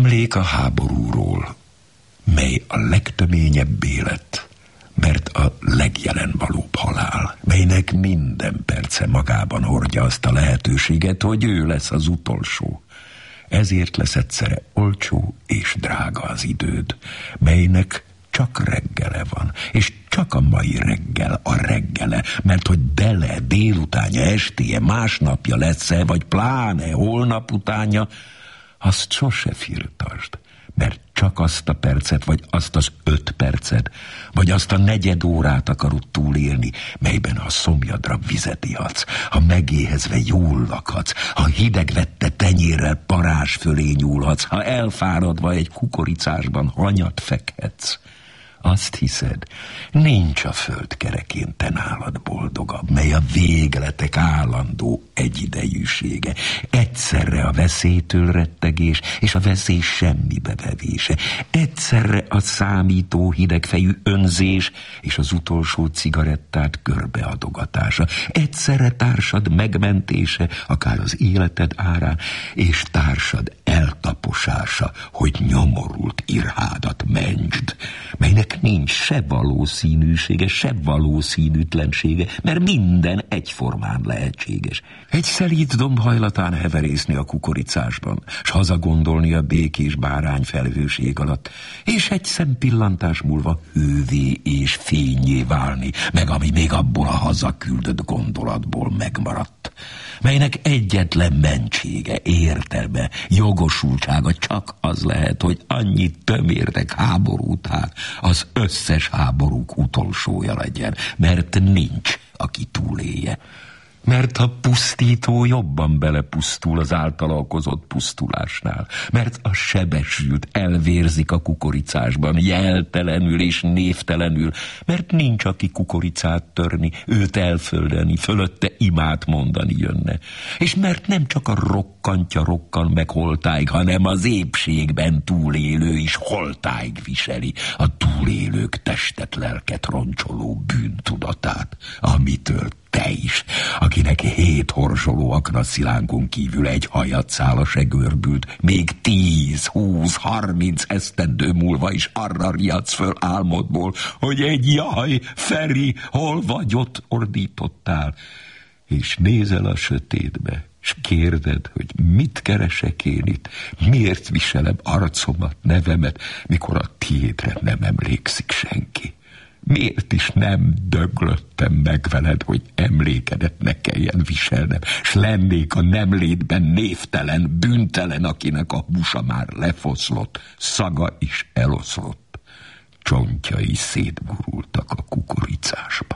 Emlék a háborúról, mely a legtöményebb élet, mert a legjelenvalóbb halál, melynek minden perce magában hordja azt a lehetőséget, hogy ő lesz az utolsó. Ezért lesz egyszerre olcsó és drága az időd, melynek csak reggele van, és csak a mai reggel a reggele, mert hogy bele, délutánja, estéje, másnapja lesz-e, vagy pláne holnap utánja, azt sose firtasd, mert csak azt a percet, vagy azt az 5 percet, vagy azt a 4 órát akarod túlélni, melyben ha szomjadra vizet ihatsz, ha megéhezve jól lakhatsz, ha hidegvette tenyérrel parázs fölé nyúlhatsz, ha elfáradva egy kukoricásban hanyat fekhetsz. Azt hiszed, nincs a föld kerekén te nálad boldogabb, mely a végletek állandó egyidejűsége, egyszerre a veszélytől rettegés és a veszély semmibe vevése, egyszerre a számító hidegfejű önzés és az utolsó cigarettát körbeadogatása, egyszerre társad megmentése, akár az életed árán, és társad eltaposása, hogy nyomorult irhádat mentsd, melynek nincs se valószínűsége, se valószínűtlensége, mert minden egyformán lehetséges. Egy szelíd domb hajlatán heverészni a kukoricásban, s hazagondolni a békés bárány felhőség alatt, és egy szempillantás múlva hővé és fényé válni, meg ami még abból a hazaküldött gondolatból megmaradt, melynek egyetlen mentsége, értelme, jogosultsága csak az lehet, hogy annyit tömértek háború után, az összes háborúk utolsója legyen, mert nincs, aki túlélje. Mert a pusztító jobban belepusztul az általa okozott pusztulásnál, mert a sebesült elvérzik a kukoricásban, jeltelenül és névtelenül, mert nincs, aki kukoricát törni, őt elföldeni, fölötte imát mondani jönne. És mert nem csak a rokkantja rokkan meg holtáig, hanem az épségben túlélő is holtáig viseli a túlélők testet, lelket roncsoló bűntudatát, amitől te is, akinek 7 horzsoló aknaszilánkon kívül egy hajatszál a se görbült, még 10, 20, 30 esztendő múlva is arra riadsz föl álmodból, hogy egy jaj, Feri, hol vagy, ott ordítottál, és nézel a sötétbe, és kérded, hogy mit keresek én itt, miért viselem arcomat, nevemet, mikor a tiédre nem emlékszik senki. Miért is nem döglöttem meg veled, hogy emlékedet ne kelljen viselnem, s lennék a nemlétben névtelen, bűntelen, akinek a húsa már lefoszlott, szaga is eloszlott, csontjai szétgurultak a kukoricásba.